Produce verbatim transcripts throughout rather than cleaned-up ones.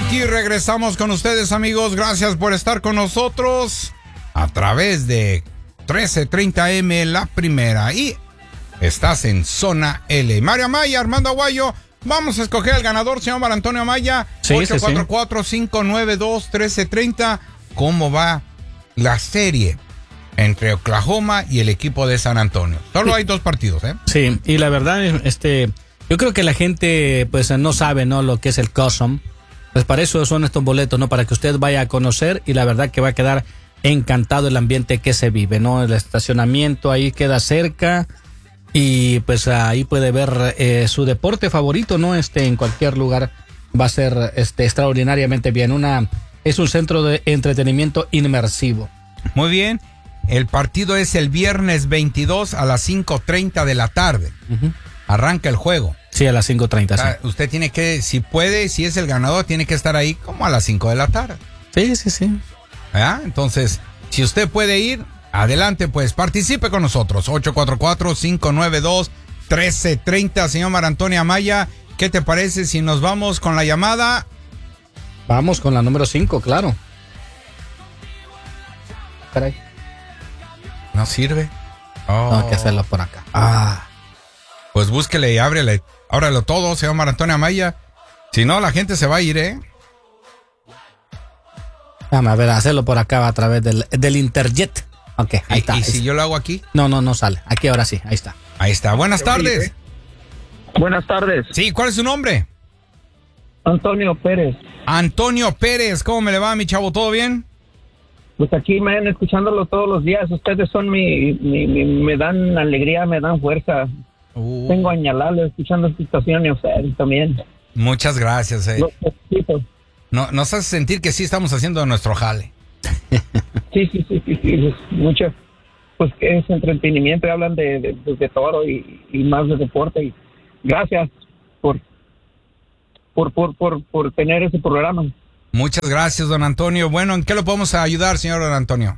Aquí regresamos con ustedes, amigos. Gracias por estar con nosotros a través de trece treinta eme, La Primera. Y estás en Zona L. Mario Amaya, Armando Aguayo. Vamos a escoger al ganador, señor Mar Antonio Amaya. Sí, ocho cuatro sí, cuatro, cinco nueve dos, uno tres tres cero. ¿Cómo va la serie entre Oklahoma y el equipo de San Antonio? Solo hay dos partidos, ¿eh? Sí, y la verdad, este, yo creo que la gente pues no sabe, ¿no?, lo que es el Custom. Pues para eso son estos boletos, ¿no? Para que usted vaya a conocer, y la verdad que va a quedar encantado el ambiente que se vive, ¿no? El estacionamiento ahí queda cerca y pues ahí puede ver eh, su deporte favorito, ¿no? Este, en cualquier lugar va a ser este extraordinariamente bien. Una es un centro de entretenimiento inmersivo. Muy bien. El partido es el viernes veintidós a las cinco treinta de la tarde. Uh-huh. Arranca el juego. Sí, a las cinco treinta. O sea, sí. Usted tiene que, si puede, si es el ganador, tiene que estar ahí como a las cinco de la tarde. Sí, sí, sí. ¿Ah? Entonces, si usted puede ir, adelante, pues participe con nosotros. ocho cuatro cuatro, cinco nueve dos, uno tres tres cero. Señor Mar Antonio Amaya, ¿qué te parece si nos vamos con la llamada? Vamos con la número cinco, claro. Caray. No sirve. Oh. No, hay que hacerlo por acá. Ah. Pues búsquele y ábrele. Ábrelo todo, señor Mar Antonio Amaya. Si no, la gente se va a ir, ¿eh? Déjame a ver, hacerlo por acá a través del, del Interjet. Ok, ahí ¿Y, está. ¿Y ahí si está. yo lo hago aquí? No, no, no sale. Aquí ahora sí, ahí está. Ahí está. Buenas tardes. Buenas tardes. Sí, ¿cuál es su nombre? Antonio Pérez. Antonio Pérez. ¿Cómo me le va, mi chavo? ¿Todo bien? Pues aquí, me ven escuchándolo todos los días. Ustedes son mi, mi, mi me dan alegría, me dan fuerza. Uh. Tengo añalado escuchando esta estación y ustedes también. Muchas gracias. Eh. Los felicito. No, nos hace sentir que sí estamos haciendo nuestro jale. Sí, sí, sí, sí, sí. Pues, mucho, pues que es entretenimiento y hablan de, de, de, de todo y, y más de deporte. Y gracias por, por, por, por, por tener ese programa. Muchas gracias, don Antonio. Bueno, ¿en qué lo podemos ayudar, señor don Antonio?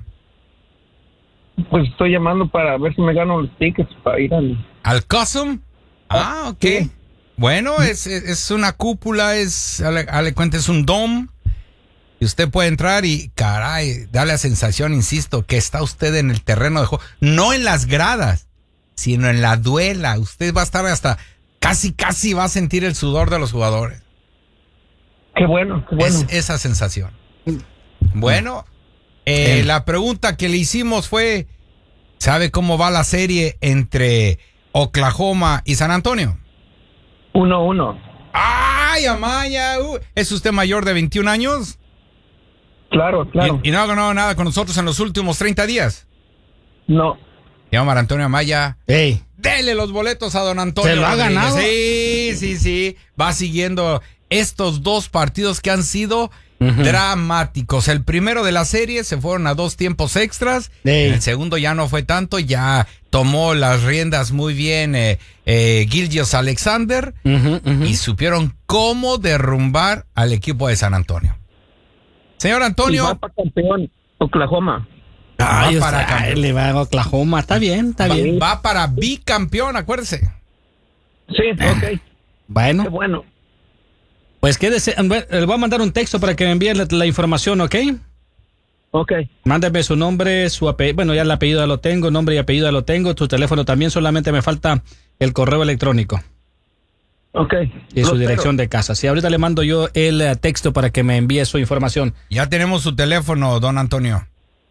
Pues estoy llamando para ver si me gano los tickets para ir al... ¿Al Custom? Ah, ok. Sí. Bueno, es, es una cúpula, es, a le cuenta, es un dome. Y usted puede entrar y, caray, da la sensación, insisto, que está usted en el terreno de juego. No en las gradas, sino en la duela. Usted va a estar hasta, casi, casi va a sentir el sudor de los jugadores. Qué bueno, qué bueno. Es esa sensación. Bueno, eh, la pregunta que le hicimos fue, ¿sabe cómo va la serie entre Oklahoma y San Antonio? Uno, uno. ¡Ay, Amaya! Uh, ¿Es usted mayor de veintiún años? Claro, claro. ¿Y, y no ha ganado nada con nosotros en los últimos treinta días? No. Señor Mar Antonio Amaya. ¡Ey! Dele los boletos a don Antonio. ¿Se lo ha ganado? Sí, sí, sí. Va siguiendo estos dos partidos que han sido uh-huh. dramáticos. El primero de la serie se fueron a dos tiempos extras. Ey. El segundo ya no fue tanto. Ya tomó las riendas muy bien eh, eh, Gilgeous-Alexander uh-huh, uh-huh. y supieron cómo derrumbar al equipo de San Antonio. Señor Antonio. Y va para campeón Oklahoma. Ay, va para campeón. Le va a Oklahoma. Está bien, está va, bien. Va para bicampeón, acuérdese. Sí, ok. Bueno. Qué bueno. Pues quédese. Le voy a mandar un texto para que me envíe la, la información, ¿ok? Ok. Mándeme su nombre, su apellido. Bueno, ya el apellido ya lo tengo, nombre y apellido ya lo tengo. Tu teléfono también, solamente me falta el correo electrónico. Ok. Y su dirección de casa. Sí, ahorita le mando yo el uh, texto para que me envíe su información. Ya tenemos su teléfono, don Antonio.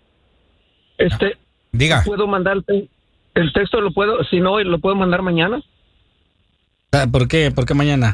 Este. Diga. ¿Puedo mandarte el texto? ¿Lo puedo? Si no, ¿lo puedo mandar mañana? ¿Por qué? ¿Por qué mañana?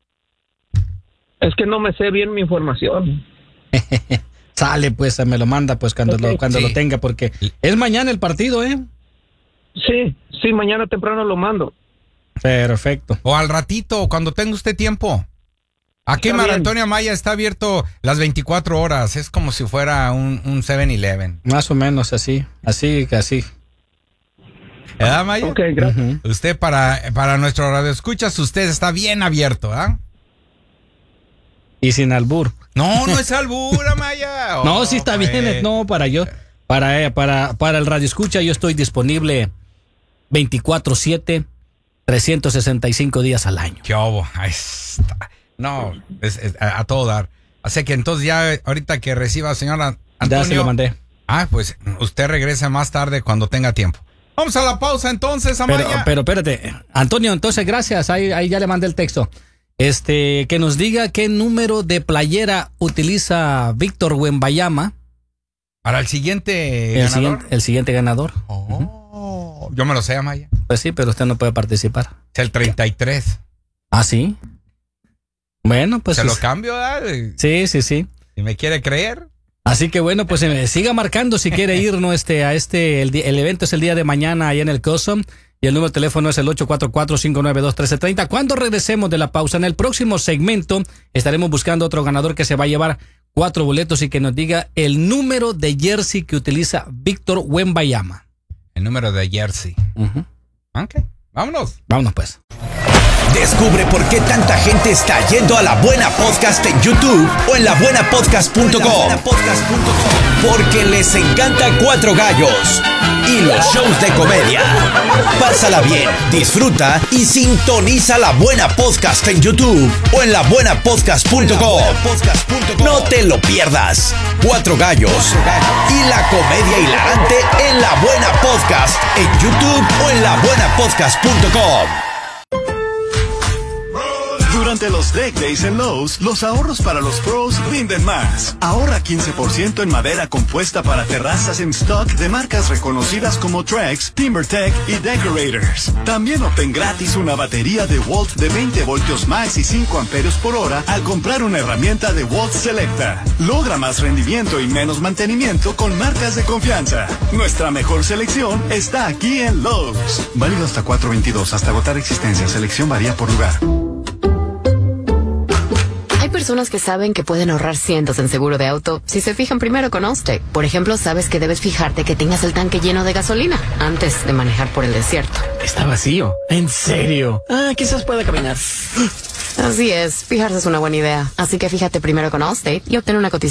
Es que no me sé bien mi información. Sale, pues, me lo manda, pues, cuando, okay. lo, cuando sí. lo tenga, porque es mañana el partido, ¿eh? Sí, sí, mañana temprano lo mando. Perfecto. O al ratito, cuando tenga usted tiempo. Aquí Mar Antonio Amaya está abierto las veinticuatro horas. Es como si fuera un, un siete eleven. Más o menos así, así, así. ¿Verdad, Maya? Ok, gracias. Uh-huh. Usted, para, para nuestro radioescuchas, usted está bien abierto, ¿ah? ¿eh? Y sin albur. No, no es albur, Amaya. Oh, no, sí está pues. bien. No, para yo, para, para, para el radioescucha, yo estoy disponible veinticuatro siete, trescientos sesenta y cinco días al año. ¿Qué hubo? Ahí está. No, es, es, a, a todo dar. Así que entonces ya ahorita que reciba, señora Antonio. Ya se lo mandé. Ah, pues usted regresa más tarde cuando tenga tiempo. Vamos a la pausa entonces, Amaya. Pero, pero espérate, Antonio, entonces gracias, ahí, ahí ya le mandé el texto. Este, que nos diga qué número de playera utiliza Víctor Wembanyama. Para el siguiente el ganador. Siguiente, el siguiente ganador. Oh, uh-huh. Yo me lo sé, Amaya. Pues sí, pero usted no puede participar. Es el treinta y tres. ¿Ah, sí? Bueno, pues... Se es... lo cambio, ¿eh? Sí, sí, sí. Si me quiere creer. Así que bueno, pues eh, siga marcando si quiere ir, ¿no? Este, a este, el, el evento es el día de mañana allá en el Cosum y el número de teléfono es el ocho cuatro cuatro, cinco nueve dos, uno tres tres cero. Cuando regresemos de la pausa, en el próximo segmento estaremos buscando otro ganador que se va a llevar cuatro boletos y que nos diga el número de jersey que utiliza Víctor Wembanyama. El número de jersey. Uh-huh. Ok, vámonos. Vámonos pues. Descubre por qué tanta gente está yendo a La Buena Podcast en YouTube o en la buena podcast punto com. Porque les encanta Cuatro Gallos y los shows de comedia. Pásala bien, disfruta y sintoniza La Buena Podcast en YouTube o en la buena podcast punto com. No te lo pierdas. Cuatro Gallos y la comedia hilarante en La Buena Podcast en YouTube o en la buena podcast punto com. Durante los Deck Days en Lowe's, los ahorros para los pros rinden más. Ahorra quince por ciento en madera compuesta para terrazas en stock de marcas reconocidas como Trex, TimberTech y Decorators. También obtén gratis una batería de Walt de veinte voltios max y cinco amperios por hora al comprar una herramienta de Walt Selecta. Logra más rendimiento y menos mantenimiento con marcas de confianza. Nuestra mejor selección está aquí en Lowe's. Válido hasta cuatro veintidós, hasta agotar existencia. Selección varía por lugar. Hay personas que saben que pueden ahorrar cientos en seguro de auto si se fijan primero con Allstate. Por ejemplo, sabes que debes fijarte que tengas el tanque lleno de gasolina antes de manejar por el desierto. Está vacío. ¿En serio? Ah, quizás pueda caminar. Así es, fijarse es una buena idea. Así que fíjate primero con Allstate y obtén una cotización